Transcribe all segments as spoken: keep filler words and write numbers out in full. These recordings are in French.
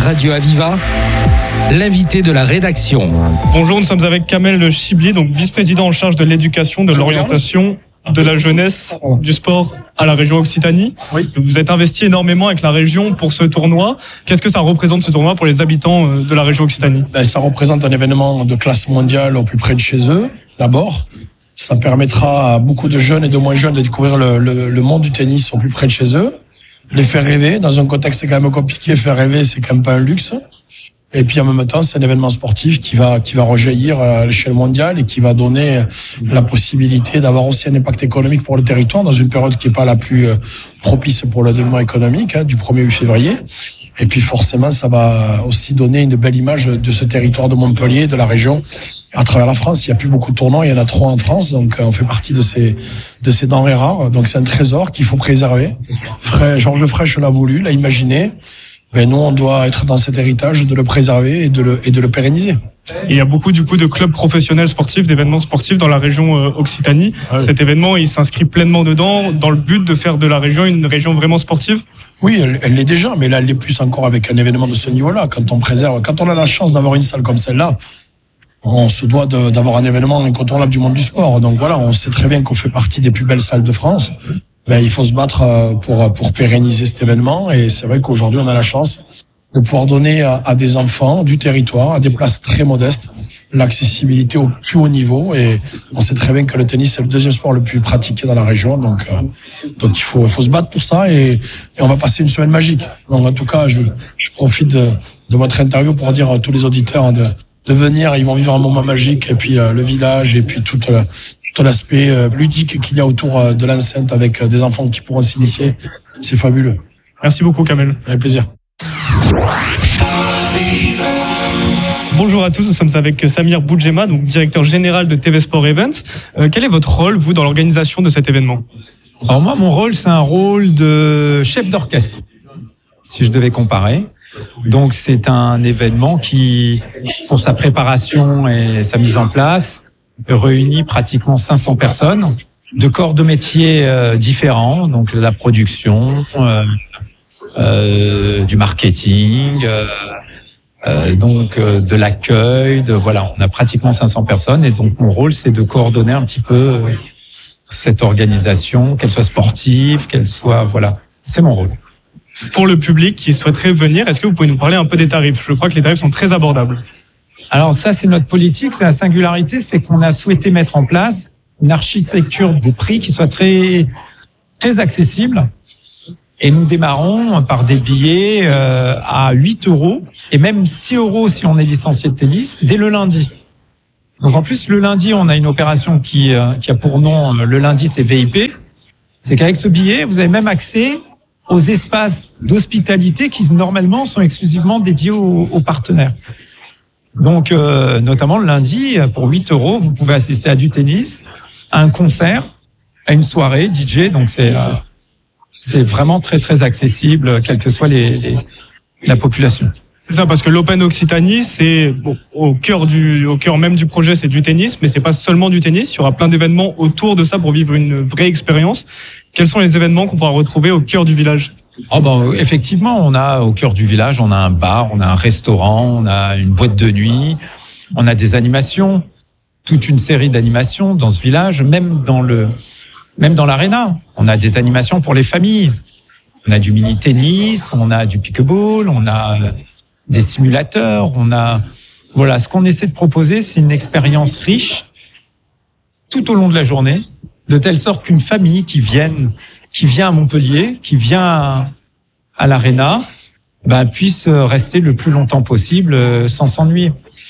Radio Aviva, l'invité de la rédaction. Bonjour, nous sommes avec Kamel Chibli, donc vice-président en charge de l'éducation, de l'orientation, de la jeunesse, du sport à la région Occitanie. Oui. Vous êtes investi énormément avec la région pour ce tournoi. Qu'est-ce que ça représente ce tournoi pour les habitants de la région Occitanie ? Ben, ça représente un événement de classe mondiale au plus près de chez eux, d'abord. Ça permettra à beaucoup de jeunes et de moins jeunes de découvrir le, le, le monde du tennis au plus près de chez eux. Les faire rêver, dans un contexte quand même compliqué, faire rêver, c'est quand même pas un luxe. Et puis en même temps, c'est un événement sportif qui va qui va rejaillir à l'échelle mondiale et qui va donner la possibilité d'avoir aussi un impact économique pour le territoire dans une période qui est pas la plus propice pour le développement économique, hein, du premier huit février. Et puis forcément, ça va aussi donner une belle image de ce territoire de Montpellier, de la région, à travers la France. Il n'y a plus beaucoup de tournois, il y en a trois en France, donc on fait partie de ces de ces denrées rares. Donc c'est un trésor qu'il faut préserver. Frère Georges Frêche l'a voulu, l'a imaginé. Ben nous, on doit être dans cet héritage de le préserver et de le et de le pérenniser. Il y a beaucoup du coup de clubs professionnels sportifs, d'événements sportifs dans la région euh, Occitanie. Ah oui. Cet événement, il s'inscrit pleinement dedans, dans le but de faire de la région une région vraiment sportive. Oui, elle, elle l'est déjà, mais là, elle l'est plus encore avec un événement de ce niveau-là. Quand on préserve, quand on a la chance d'avoir une salle comme celle-là, on se doit de, d'avoir un événement incontournable du monde du sport. Donc voilà, on sait très bien qu'on fait partie des plus belles salles de France. Ben, il faut se battre pour pour pérenniser cet événement, et c'est vrai qu'aujourd'hui on a la chance de pouvoir donner à, à des enfants du territoire, à des places très modestes, l'accessibilité au plus haut niveau. Et on sait très bien que le tennis c'est le deuxième sport le plus pratiqué dans la région, donc euh, donc il faut il faut se battre pour ça, et, et on va passer une semaine magique. Donc en tout cas, je je profite de de votre interview pour dire à tous les auditeurs de de venir, ils vont vivre un moment magique, et puis euh, le village, et puis tout, euh, tout l'aspect euh, ludique qu'il y a autour euh, de l'enceinte avec euh, des enfants qui pourront s'initier, c'est fabuleux. Merci beaucoup Kamel. Avec plaisir. Bonjour à tous, nous sommes avec Samir Boudjema, donc directeur général de T V Sport Events. Euh, quel est votre rôle, vous, dans l'organisation de cet événement ? Alors moi, mon rôle, c'est un rôle de chef d'orchestre, si je devais comparer. Donc c'est un événement qui, pour sa préparation et sa mise en place, réunit pratiquement cinq cents personnes de corps de métiers euh, différents, donc la production, euh, euh, du marketing, euh, euh, donc euh, de l'accueil, de voilà, on a pratiquement cinq cents personnes, et donc mon rôle c'est de coordonner un petit peu euh, cette organisation, qu'elle soit sportive, qu'elle soit voilà, c'est mon rôle. Pour le public qui souhaiterait venir, est-ce que vous pouvez nous parler un peu des tarifs ? Je crois que les tarifs sont très abordables. Alors ça, c'est notre politique, c'est la singularité, c'est qu'on a souhaité mettre en place une architecture de prix qui soit très très accessible. Et nous démarrons par des billets euh, à huit euros et même six euros si on est licencié de tennis dès le lundi. Donc en plus, le lundi, on a une opération qui, euh, qui a pour nom, le lundi, c'est V I P. C'est qu'avec ce billet, vous avez même accès aux espaces d'hospitalité qui normalement sont exclusivement dédiés aux, aux partenaires. Donc, euh, notamment le lundi, pour huit euros, vous pouvez assister à du tennis, à un concert, à une soirée D J. Donc c'est euh, c'est vraiment très très accessible, quelle que soit les, les la population. C'est ça, parce que l'Open Occitanie, c'est bon, au cœur du, au cœur même du projet, c'est du tennis, mais c'est pas seulement du tennis. Il y aura plein d'événements autour de ça pour vivre une vraie expérience. Quels sont les événements qu'on pourra retrouver au cœur du village ? Oh ben, effectivement, on a au cœur du village, on a un bar, on a un restaurant, on a une boîte de nuit, on a des animations, toute une série d'animations dans ce village, même dans le, même dans l'aréna. On a des animations pour les familles. On a du mini-tennis, on a du pique-ball, on a des simulateurs, on a, voilà, ce qu'on essaie de proposer, c'est une expérience riche tout au long de la journée, de telle sorte qu'une famille qui vienne, qui vient à Montpellier, qui vient à, à l'aréna, ben, puisse rester le plus longtemps possible sans s'ennuyer.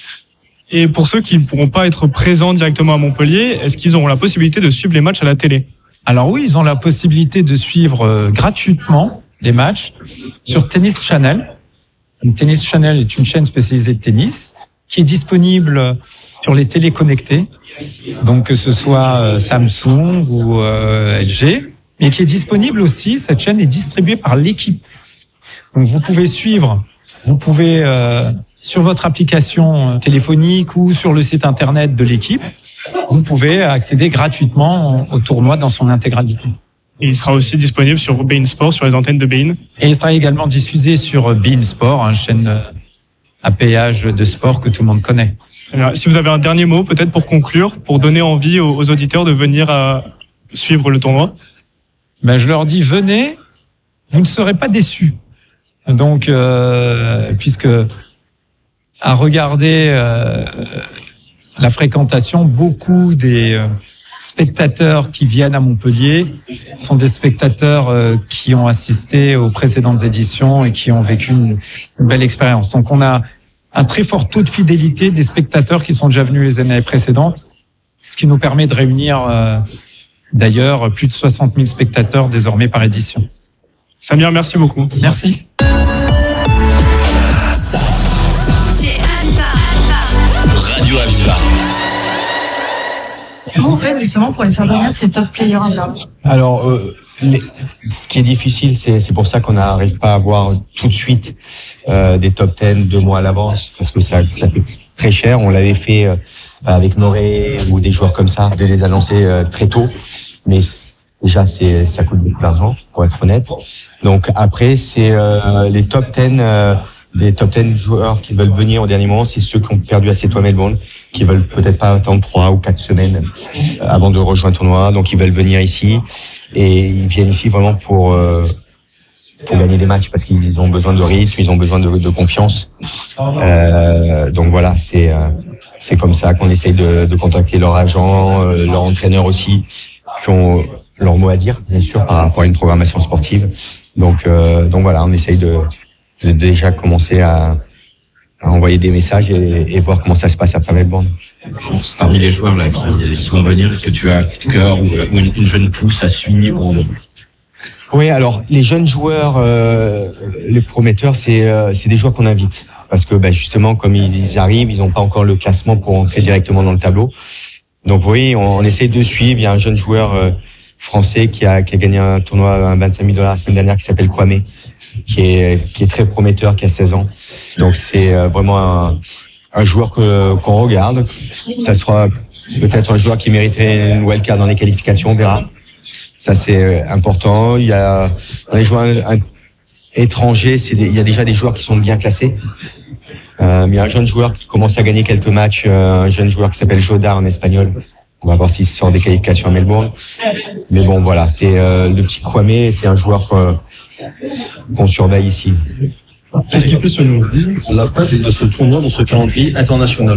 Et pour ceux qui ne pourront pas être présents directement à Montpellier, est-ce qu'ils auront la possibilité de suivre les matchs à la télé ? Alors oui, ils ont la possibilité de suivre euh, gratuitement les matchs sur Tennis Channel. Donc, Tennis Channel est une chaîne spécialisée de tennis qui est disponible sur les télés connectées, donc que ce soit euh, Samsung ou euh, L G, mais qui est disponible aussi, cette chaîne est distribuée par l'équipe. Donc vous pouvez suivre, vous pouvez euh, sur votre application téléphonique ou sur le site internet de l'équipe, vous pouvez accéder gratuitement au tournoi dans son intégralité. Et il sera aussi disponible sur beIN Sport, sur les antennes de beIN. Et il sera également diffusé sur beIN Sport, une chaîne à péage de sport que tout le monde connaît. Si vous avez un dernier mot, peut-être pour conclure, pour donner envie aux, aux auditeurs de venir à suivre le tournoi. Ben, je leur dis, venez, vous ne serez pas déçus. Donc, euh, puisque à regarder euh, la fréquentation, beaucoup des euh, spectateurs qui viennent à Montpellier sont des spectateurs euh, qui ont assisté aux précédentes éditions et qui ont vécu une, une belle expérience. Donc, on a un très fort taux de fidélité des spectateurs qui sont déjà venus les années précédentes, ce qui nous permet de réunir euh, d'ailleurs plus de soixante mille spectateurs désormais par édition. Samir, merci beaucoup. Merci. Radio Aviva. Comment on fait justement pour les faire venir ces top players là? Alors, euh, les, ce qui est difficile, c'est, c'est pour ça qu'on n'arrive pas à avoir tout de suite euh, des top dix deux mois à l'avance, parce que ça, ça coûte très cher. On l'avait fait euh, avec Moré ou des joueurs comme ça, de les annoncer euh, très tôt, mais déjà c'est ça coûte beaucoup d'argent, pour être honnête. Donc après, c'est euh, les top dix. Euh, des top dix joueurs qui veulent venir au dernier moment, c'est ceux qui ont perdu assez toi Melbourne, qui veulent peut-être pas attendre trois ou quatre semaines avant de rejoindre le tournoi, donc ils veulent venir ici et ils viennent ici vraiment pour euh, pour gagner des matchs parce qu'ils ont besoin de rythme, ils ont besoin de, de confiance. Euh, donc voilà, c'est euh, c'est comme ça qu'on essaye de, de contacter leur agent, euh, leur entraîneur aussi, qui ont leur mot à dire, bien sûr, par rapport à une programmation sportive. Donc euh, donc voilà, on essaye de de déjà commencer à, à envoyer des messages et, et voir comment ça se passe après Melbourne. Parmi les joueurs là qui, qui vont venir, est-ce que tu as un coup de cœur ou une, une jeune pousse à suivre ou... Oui, alors les jeunes joueurs, euh, les prometteurs, c'est euh, c'est des joueurs qu'on invite parce que bah, justement comme ils arrivent, ils n'ont pas encore le classement pour entrer directement dans le tableau. Donc oui, on, on essaie de suivre. Il y a un jeune joueur euh, français qui a qui a gagné un tournoi à vingt-cinq mille dollars la semaine dernière qui s'appelle Kwame, qui est qui est très prometteur, qui a seize ans. Donc c'est euh, vraiment un, un joueur que qu'on regarde. Ça sera peut-être un joueur qui mériterait une wildcard dans les qualifications, on verra. Ça c'est important. Il y a dans les joueurs étrangers, c'est des, il y a déjà des joueurs qui sont bien classés. Euh, mais il y a un jeune joueur qui commence à gagner quelques matchs, euh, un jeune joueur qui s'appelle Jodar en espagnol. On va voir s'il sort des qualifications à Melbourne. Mais bon, voilà, c'est euh, le petit Kwame, c'est un joueur euh, qu'on surveille ici. Qu'est-ce qui fait selon vous la place de ce tournoi dans ce calendrier international?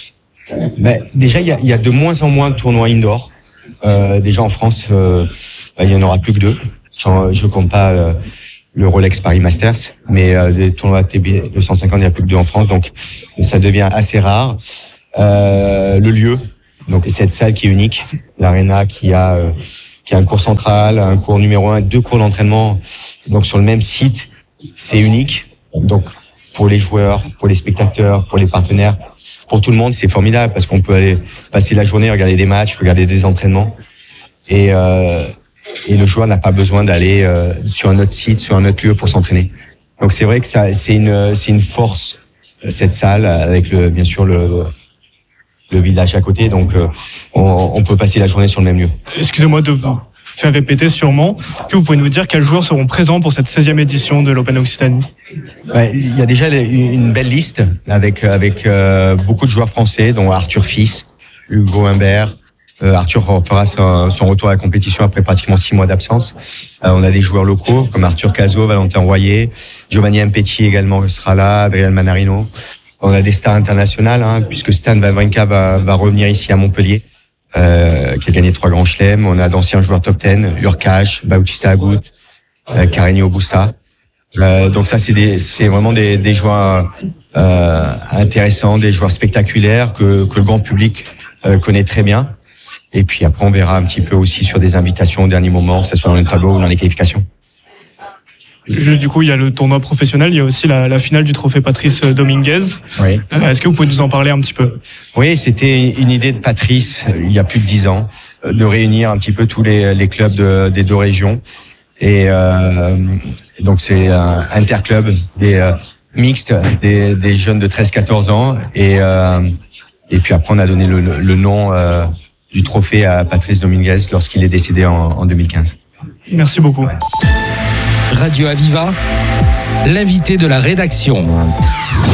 Ben, déjà, il y a, il y a de moins en moins de tournois indoor. Euh, déjà en France, euh, il y en aura plus que deux. Genre, je compte pas euh, le Rolex Paris Masters, mais euh, des tournois T B deux cent cinquante, il n'y a plus que deux en France, donc ça devient assez rare. Euh, le lieu, donc cette salle qui est unique, l'Arena qui a euh, qui a un cours central, un cours numéro un, deux cours d'entraînement, donc sur le même site, c'est unique. Donc pour les joueurs, pour les spectateurs, pour les partenaires, pour tout le monde, c'est formidable parce qu'on peut aller passer la journée, regarder des matchs, regarder des entraînements, et euh, et le joueur n'a pas besoin d'aller euh, sur un autre site, sur un autre lieu pour s'entraîner. Donc c'est vrai que ça, c'est une, c'est une force cette salle avec le, bien sûr le, le village à côté. Donc euh, on, on peut passer la journée sur le même lieu. Excusez-moi de vous faire répéter sûrement. Est-ce que vous pouvez nous dire quels joueurs seront présents pour cette seizième édition de l'Open Occitanie? Ben, il y a déjà une belle liste avec avec euh, beaucoup de joueurs français, dont Arthur Fils, Hugo Humbert. Euh, Arthur fera son, son retour à la compétition après pratiquement six mois d'absence. Euh, on a des joueurs locaux comme Arthur Cazot, Valentin Royer, Giovanni Mpetti également sera là, Adrian Manarino. On a des stars internationales, hein, puisque Stan Wawrinka va, va revenir ici à Montpellier, euh, qui a gagné trois grands chelems. On a d'anciens joueurs top dix, Urkash, Bautista Agut, euh, Carreño Busta. Euh, donc ça, c'est, des, c'est vraiment des, des joueurs euh, intéressants, des joueurs spectaculaires que, que le grand public euh, connaît très bien. Et puis après, on verra un petit peu aussi sur des invitations au dernier moment, que ce soit dans le tableau ou dans les qualifications. Juste du coup, il y a le tournoi professionnel, il y a aussi la, la finale du trophée Patrice Dominguez. Oui. Euh, est-ce que vous pouvez nous en parler un petit peu? Oui, c'était une idée de Patrice, il y a plus de dix ans, de réunir un petit peu tous les, les clubs de, des deux régions. Et euh, donc c'est un interclub, des euh, mixtes, des, des jeunes de treize quatorze ans. Et, euh, et puis après, on a donné le, le nom... Euh, du trophée à Patrice Dominguez lorsqu'il est décédé en, en deux mille quinze. Merci beaucoup. Radio Aviva, l'invité de la rédaction.